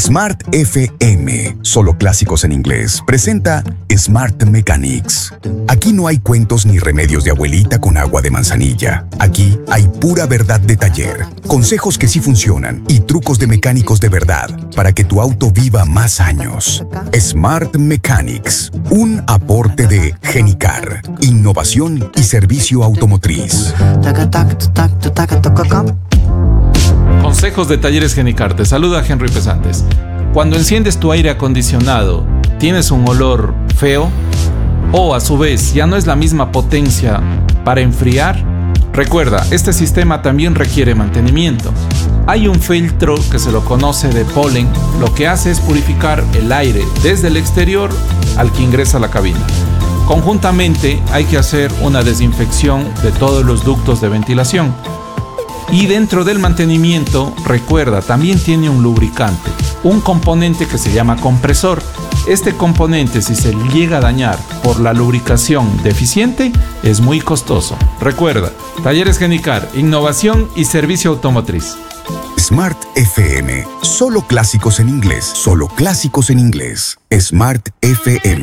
Smart FM, solo clásicos en inglés, presenta Smart Mechanics. Aquí no hay cuentos ni remedios de abuelita con agua de manzanilla. Aquí hay pura verdad de taller, consejos que sí funcionan y trucos de mecánicos de verdad para que tu auto viva más años. Smart Mechanics, un aporte de Genicar, innovación y servicio automotriz. Consejos de Talleres Genicar. Te saluda Henry Pesantes. Cuando enciendes tu aire acondicionado, ¿tienes un olor feo? ¿O a su vez ya no es la misma potencia para enfriar? Recuerda, este sistema también requiere mantenimiento. Hay un filtro que se lo conoce de polen, lo que hace es purificar el aire desde el exterior al que ingresa a la cabina. Conjuntamente hay que hacer una desinfección de todos los ductos de ventilación. Y dentro del mantenimiento, recuerda, también tiene un lubricante, un componente que se llama compresor. Este componente, si se llega a dañar por la lubricación deficiente, es muy costoso. Recuerda, Talleres Genicar, innovación y servicio automotriz. Smart FM, solo clásicos en inglés, solo clásicos en inglés. Smart FM.